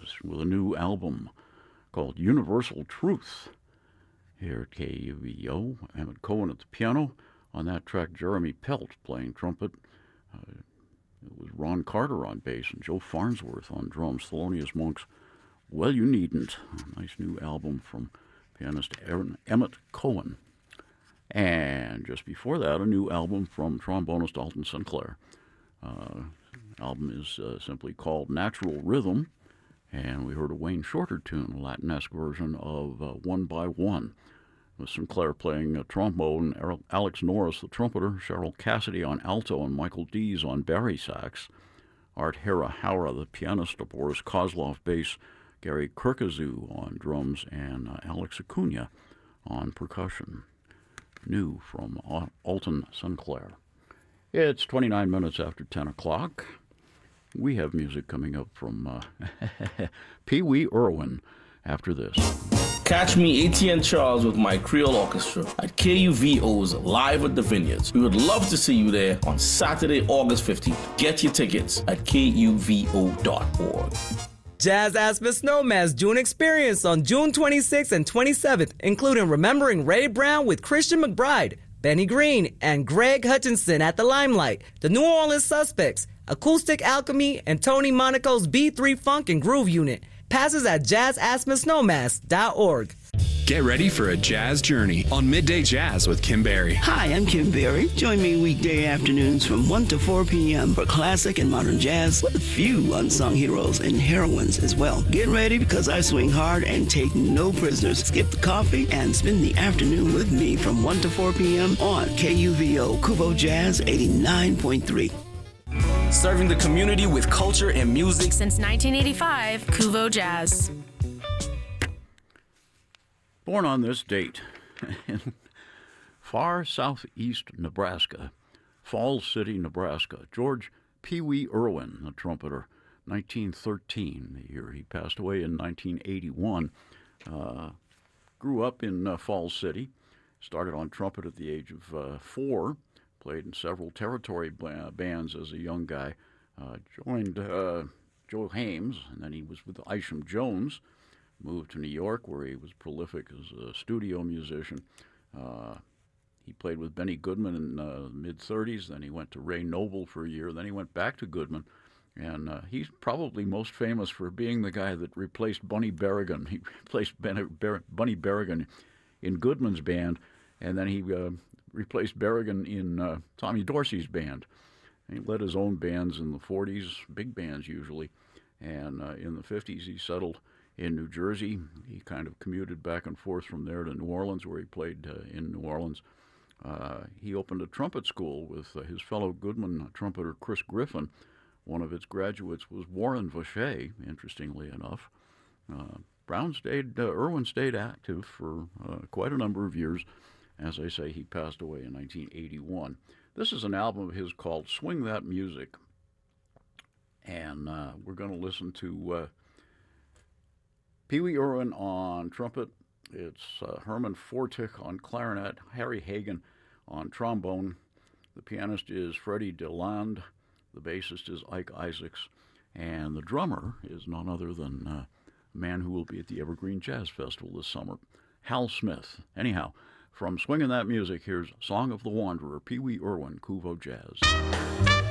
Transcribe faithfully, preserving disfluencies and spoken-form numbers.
with a new album called Universal Truth here at K U V O. Emmett Cohen at the piano. On that track, Jeremy Pelt playing trumpet. Uh, it was Ron Carter on bass and Joe Farnsworth on drums. Thelonious Monk's Well You Needn't. A nice new album from pianist Aaron Emmett Cohen. And just before that, a new album from trombonist Alton Sinclair. Uh, album is uh, simply called Natural Rhythm, and we heard a Wayne Shorter tune, a Latin-esque version of uh, One by One, with Sinclair playing uh, trombone, Alex Norris, the trumpeter, Cheryl Cassidy on alto, and Michael Dees on bari sax, Art Hara-Hara, the pianist, Boris Kozlov bass, Gary Kirkazoo on drums, and uh, Alex Acuna on percussion. New from Alton Sinclair. It's twenty-nine minutes after ten o'clock. We have music coming up from uh, Pee Wee Irwin after this. Catch me, A T N Charles, with my Creole Orchestra at K U V O's Live at the Vineyards. We would love to see you there on Saturday, August fifteenth. Get your tickets at K U V O dot org. Jazz Aspen Snowman's June experience on June twenty-sixth and twenty-seventh, including Remembering Ray Brown with Christian McBride, Benny Green, and Greg Hutchinson at the Limelight, the New Orleans Suspects, Acoustic Alchemy, and Tony Monaco's B three Funk and Groove Unit. Passes at jazz aspen snowmass dot org. Get ready for a jazz journey on Midday Jazz with Kim Berry. Hi, I'm Kim Berry. Join me weekday afternoons from one to four p.m. for classic and modern jazz with a few unsung heroes and heroines as well. Get ready because I swing hard and take no prisoners. Skip the coffee and spend the afternoon with me from one to four p.m. on K U V O Kuvo Jazz eighty-nine point three. Serving the community with culture and music since nineteen eighty-five, Kuvo Jazz. Born on this date in far southeast Nebraska, Falls City, Nebraska, George Pee Wee Irwin, the trumpeter, nineteen thirteen, the year he passed away in nineteen eighty-one. Uh, grew up in uh, Falls City, started on trumpet at the age of uh, four, played in several territory bands as a young guy, uh, joined uh, Joe Hames, and then he was with Isham Jones, moved to New York where he was prolific as a studio musician. Uh, he played with Benny Goodman in the uh, mid-thirties, then he went to Ray Noble for a year, then he went back to Goodman, and uh, he's probably most famous for being the guy that replaced Bunny Berrigan. He replaced ben- Ber- Bunny Berrigan in Goodman's band, and then he uh, replaced Berrigan in uh, Tommy Dorsey's band. And he led his own bands in the forties, big bands usually, and uh, in the fifties he settled in New Jersey. He kind of commuted back and forth from there to New Orleans, where he played uh, in New Orleans. Uh, he opened a trumpet school with uh, his fellow Goodman trumpeter Chris Griffin. One of its graduates was Warren Vacher, interestingly enough. Uh, Brown stayed, uh, Irwin stayed active for uh, quite a number of years. As I say, he passed away in nineteen eighty-one. This is an album of his called Swing That Music. And uh, we're going to listen to uh, Pee Wee Irwin on trumpet. It's uh, Herman Fortick on clarinet, Harry Hagen on trombone. The pianist is Freddie DeLand. The bassist is Ike Isaacs. And the drummer is none other than uh, a man who will be at the Evergreen Jazz Festival this summer, Hal Smith. Anyhow, from Swingin' That Music, here's Song of the Wanderer, Pee Wee Irwin, Kuvo Jazz.